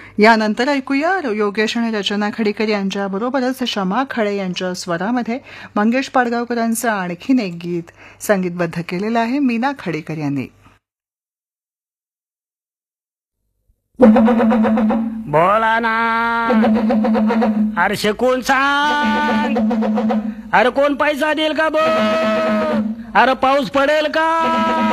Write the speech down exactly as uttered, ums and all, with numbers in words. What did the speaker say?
यानंतर ऐकूया योगेश आणि रचना खडीकर यांच्याबरोबरच शमा खळे यांच्या स्वरामध्ये मंगेश पाडगावकरांचं आणखीन एक गीत संगीतबद्ध केलेलं आहे मीना खडीकर यांनी. बोला ना अरे शिकून सांग, अरे कोण पैसा देईल का बो, अरे पाऊस पडेल का.